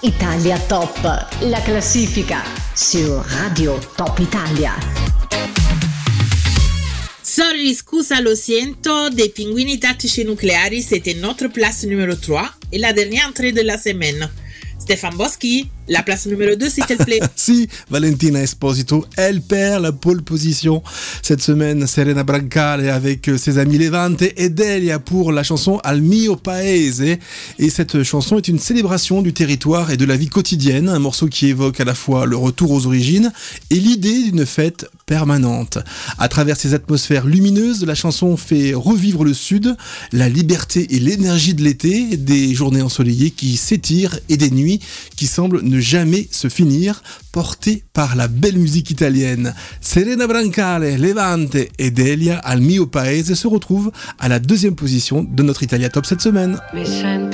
Italia Top, la classifica su Radio Top Italia. Sorry, scusa, lo siento, des Pinguini Tattici Nucleari, c'était notre place numéro 3 et la dernière entrée de la semaine. Stéphane Boschi, la place numéro 2, s'il te plaît. Si, Valentina Esposito, elle perd la pole position. Cette semaine, Serena Brancale avec ses amis Levante et Delia pour la chanson Al mio paese. Et cette chanson est une célébration du territoire et de la vie quotidienne, un morceau qui évoque à la fois le retour aux origines et l'idée d'une fête permanente. À travers ces atmosphères lumineuses, la chanson fait revivre le Sud, la liberté et l'énergie de l'été, des journées ensoleillées qui s'étirent et des nuits qui semblent ne jamais se finir, portées par la belle musique italienne. Serena Brancale, Levante et Delia Al mio paese se retrouvent à la 2e position de notre Italia Top cette semaine. Mi sento